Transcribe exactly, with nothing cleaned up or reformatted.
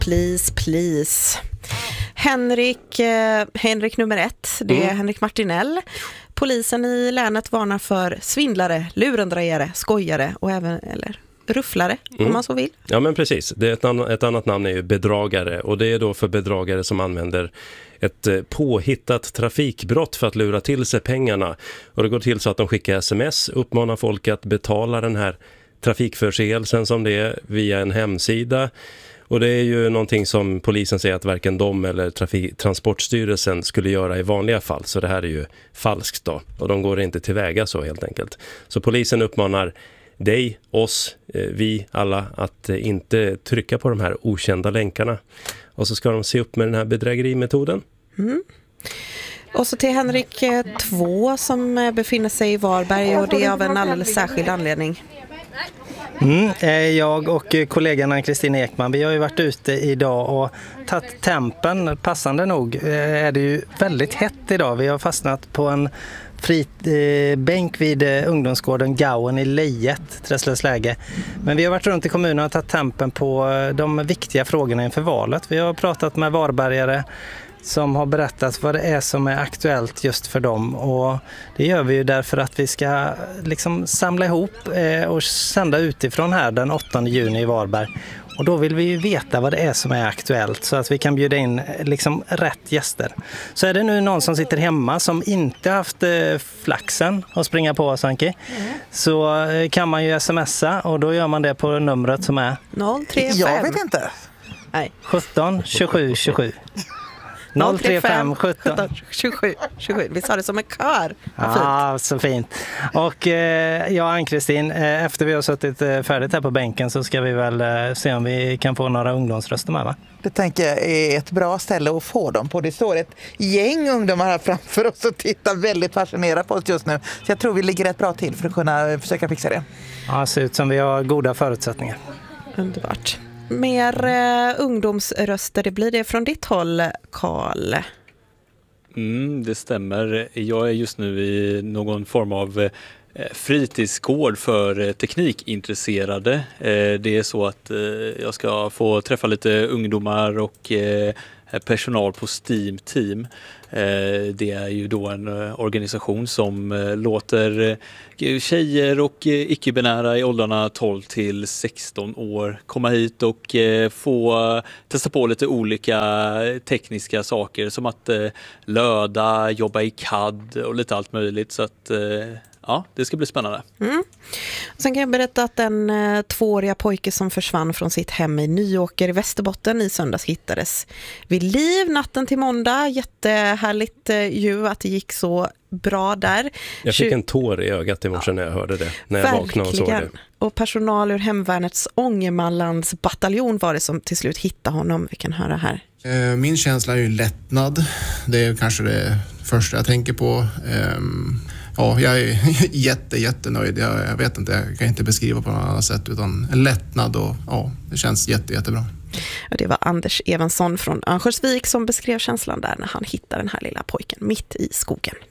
Please, please. Henrik, eh, Henrik nummer ett, det är mm. Henrik Martinell. Polisen i länet varnar för svindlare, lurendrejare, skojare och även, eller rufflare, mm. om man så vill. Ja, men precis. Det är ett, annan, ett annat namn är ju bedragare, och det är då för bedragare som använder ett eh, påhittat trafikbrott för att lura till sig pengarna. Och det går till så att de skickar sms, uppmanar folk att betala den här trafikförseelsen som det är via en hemsida. Och det är ju någonting som polisen säger att varken de eller trafik- Transportstyrelsen skulle göra i vanliga fall. Så det här är ju falskt då. Och de går inte tillväga så helt enkelt. Så polisen uppmanar dig, oss, eh, vi alla att eh, inte trycka på de här okända länkarna. Och så ska de se upp med den här bedrägerimetoden. Mm. Och så till Henrik två som befinner sig i Varberg, och det är av en alldeles särskild anledning. Mm, jag och kollegan Ann-Kristin Ekman, vi har ju varit ute idag och tagit tempen. Passande nog är det ju väldigt hett idag. Vi har fastnat på en fri eh, bänk vid eh, ungdomsgården Gauen i Lejet, Träslövsläge. Men vi har varit runt i kommunen och tagit tempen på eh, de viktiga frågorna inför valet. Vi har pratat med varbergare som har berättat vad det är som är aktuellt just för dem, och det gör vi ju därför att vi ska liksom samla ihop eh, och sända utifrån här den åttonde juni i Varberg, och då vill vi ju veta vad det är som är aktuellt så att vi kan bjuda in liksom rätt gäster. Så är det nu någon som sitter hemma som inte haft eh, flaxen att springa på oss, Anki, mm. så eh, kan man ju smsa, och då gör man det på numret som är noll tre fem. Jag vet inte. Nej. sjutton tjugosju tjugosju. noll tre fem sjutton tjugosju tjugosju. Vi sa det som en kör. Ja, så fint. Och eh, jag och Ann-Kristin, eh, efter vi har suttit eh, färdigt här på bänken, så ska vi väl eh, se om vi kan få några ungdomsröster med, va? Det tänker jag är ett bra ställe att få dem på. Det står ett gäng ungdomar här framför oss och tittar väldigt fascinerade på oss just nu. Så jag tror vi ligger rätt bra till för att kunna försöka fixa det. Ja, det ser ut som vi har goda förutsättningar. Underbart. Mer uh, ungdomsröster, det blir det från ditt håll, Karl. Mm, det stämmer. Jag är just nu i någon form av eh, fritidsgård för eh, teknikintresserade. Eh, det är så att eh, jag ska få träffa lite ungdomar och eh, personal på STEAM Team. Det är ju då en organisation som låter tjejer och icke-binära i åldrarna tolv till sexton år komma hit och få testa på lite olika tekniska saker som att löda, jobba i C A D och lite allt möjligt. Så att ja, det ska bli spännande. Mm. Sen kan jag berätta att den eh, tvååriga pojke som försvann från sitt hem i Nyåker i Västerbotten i söndags hittades vid liv natten till måndag. Jättehärligt eh, ju att det gick så bra där. Jag fick en tår i ögat i morse när jag hörde det. När jag Verkligen. vaknade och såg det. Och personal ur hemvärnets Ångermanlands bataljon var det som till slut hittade honom. Vi kan höra här. Min känsla är ju lättnad. Det är kanske det första jag tänker på. Ja, jag är jätte, jättenöjd. Jag, jag vet inte, jag kan inte beskriva på något annat sätt, utan en lättnad, och ja, det känns jätte, jättebra. Och det var Anders Evansson från Örnsköldsvik som beskrev känslan där när han hittade den här lilla pojken mitt i skogen.